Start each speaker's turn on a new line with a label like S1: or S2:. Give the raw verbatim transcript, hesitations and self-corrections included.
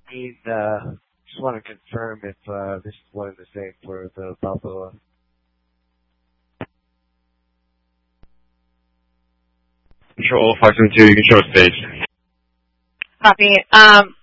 S1: mean, uh, just want to confirm if uh, this is one and the same for the Balboa.
S2: Control five seven two, you can show stage.
S3: Copy. Um,